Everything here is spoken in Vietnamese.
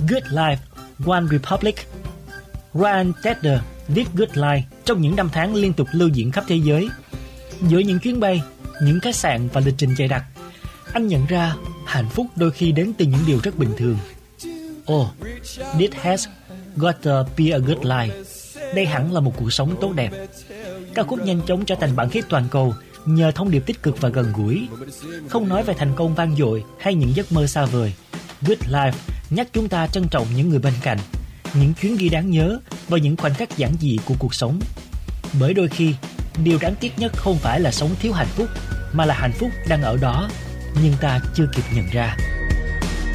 Good Life, One Republic. Ryan Tedder viết Good Life trong những năm tháng liên tục lưu diễn khắp thế giới. Giữa những chuyến bay, những khách sạn và lịch trình dày đặc, anh nhận ra hạnh phúc đôi khi đến từ những điều rất bình thường. Oh, this has got to be a good life. Đây hẳn là một cuộc sống tốt đẹp. Ca khúc nhanh chóng trở thành bản hit toàn cầu nhờ thông điệp tích cực và gần gũi. Không nói về thành công vang dội hay những giấc mơ xa vời, Good Life nhắc chúng ta trân trọng những người bên cạnh, những chuyến đi đáng nhớ và những khoảnh khắc giản dị của cuộc sống. Bởi đôi khi, điều đáng tiếc nhất không phải là sống thiếu hạnh phúc, mà là hạnh phúc đang ở đó nhưng ta chưa kịp nhận ra.